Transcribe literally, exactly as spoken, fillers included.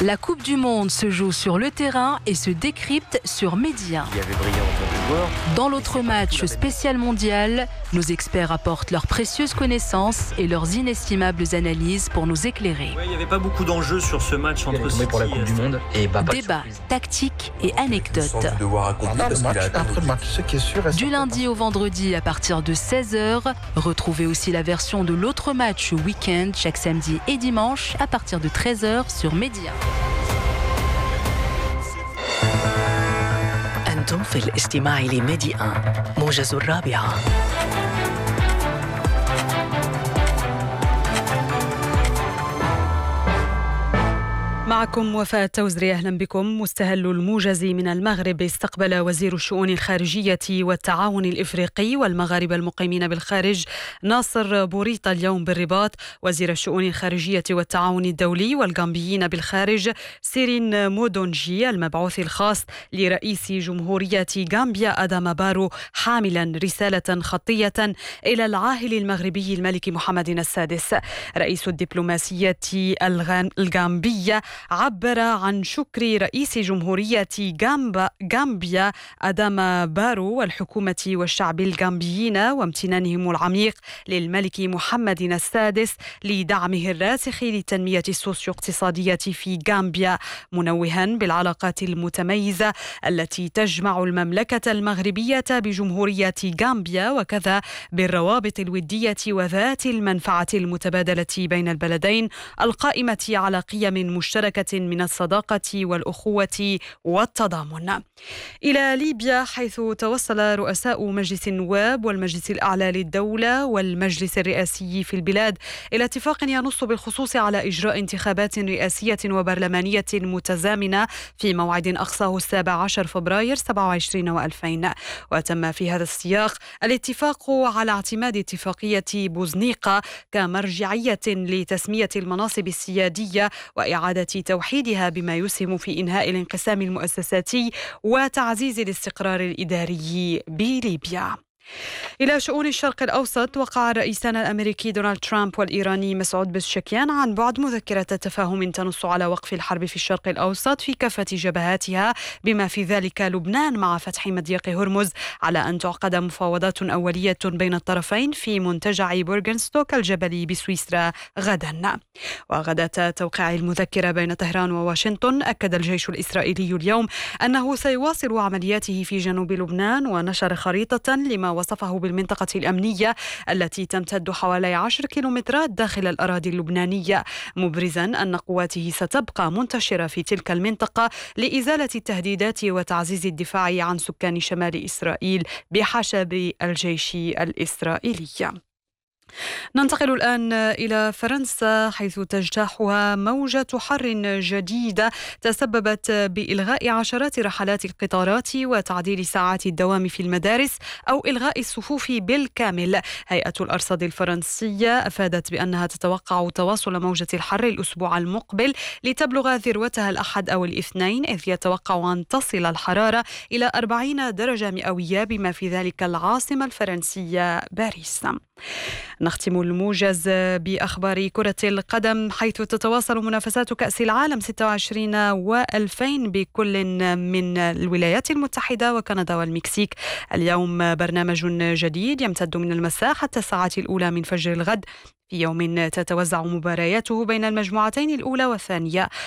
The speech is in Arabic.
La Coupe du Monde se joue sur le terrain et se décrypte sur Média. Il y avait brillant autant de joueurs. Dans l'autre match spécial mondial, nos experts apportent leurs précieuses connaissances et leurs inestimables analyses pour nous éclairer. Ouais, il n'y avait pas beaucoup d'enjeux sur ce match entre City pour la Coupe du Monde et bah, débat, tactique et anecdotes. Après le match, ce qui est sûr, du lundi au vendredi à partir de seize heures, retrouvez aussi la version de l'autre match week-end chaque samedi et dimanche à partir de treize heures sur Média. أنتم في الاستماع لميديا موجز الرابعة. معكم وفاء التوزري، أهلا بكم. مستهل الموجز من المغرب استقبل وزير الشؤون الخارجية والتعاون الإفريقي والمغاربة المقيمين بالخارج ناصر بوريطة اليوم بالرباط وزير الشؤون الخارجية والتعاون الدولي والغامبيين بالخارج سيرين مودونجي المبعوث الخاص لرئيس جمهورية غامبيا آداما بارو، حاملا رسالة خطية إلى العاهل المغربي الملك محمد السادس. رئيس الدبلوماسية الغامبية عبر عن شكر رئيس جمهورية غامبيا آداما بارو والحكومة والشعب الغامبيين وامتنانهم العميق للملك محمد السادس لدعمه الراسخ للتنمية السوسيو-اقتصادية في غامبيا، منوها بالعلاقات المتميزة التي تجمع المملكة المغربية بجمهورية غامبيا، وكذا بالروابط الودية وذات المنفعة المتبادلة بين البلدين القائمة على قيم مشتركة من الصداقة والأخوة والتضامن. إلى ليبيا، حيث توصل رؤساء مجلس النواب والمجلس الأعلى للدولة والمجلس الرئاسي في البلاد إلى اتفاق ينص بالخصوص على إجراء انتخابات رئاسية وبرلمانية متزامنة في موعد أقصاه السابع عشر فبراير سبعة وعشرين وألفين. وتم في هذا السياق الاتفاق على اعتماد اتفاقية بوزنيقة كمرجعية لتسمية المناصب السيادية وإعادة توحيدها بما يسهم في إنهاء الانقسام المؤسساتي وتعزيز الاستقرار الإداري بليبيا. إلى شؤون الشرق الأوسط، وقع الرئيسان الأمريكي دونالد ترامب والإيراني مسعود بزشكيان عن بعد مذكرة تفاهم تنص على وقف الحرب في الشرق الأوسط في كافة جبهاتها بما في ذلك لبنان، مع فتح مضيق هرمز، على أن تعقد مفاوضات أولية بين الطرفين في منتجع بورغنستوك الجبلي بسويسرا غدا. وغداة توقيع المذكرة بين طهران وواشنطن، أكد الجيش الإسرائيلي اليوم أنه سيواصل عملياته في جنوب لبنان، ونشر خريطة لما وصفه بالمنطقة الأمنية التي تمتد حوالي عشر كيلومترات داخل الأراضي اللبنانية، مبرزا أن قواته ستبقى منتشرة في تلك المنطقة لإزالة التهديدات وتعزيز الدفاع عن سكان شمال إسرائيل بحسب الجيش الإسرائيلي. ننتقل الآن إلى فرنسا، حيث تجتاحها موجة حر جديدة تسببت بإلغاء عشرات رحلات القطارات وتعديل ساعات الدوام في المدارس أو إلغاء الصفوف بالكامل. هيئة الأرصاد الفرنسية أفادت بأنها تتوقع تواصل موجة الحر الأسبوع المقبل لتبلغ ذروتها الأحد أو الاثنين، إذ يتوقع أن تصل الحرارة إلى أربعين درجة مئوية بما في ذلك العاصمة الفرنسية باريس. نختم الموجز بأخبار كرة القدم، حيث تتواصل منافسات كأس العالم ستة وعشرين وألفين بكل من الولايات المتحدة وكندا والمكسيك. اليوم برنامج جديد يمتد من المساء حتى الساعات الأولى من فجر الغد، في يوم تتوزع مبارياته بين المجموعتين الأولى والثانية،